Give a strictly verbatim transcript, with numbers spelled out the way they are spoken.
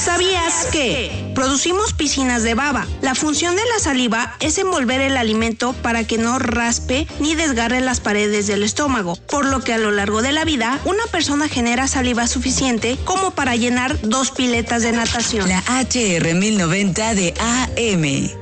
¿Sabías que producimos piscinas de baba? La función de la saliva es envolver el alimento para que no raspe ni desgarre las paredes del estómago, por lo que a lo largo de la vida, una persona genera saliva suficiente como para llenar dos piletas de natación. La H R mil noventa de A M.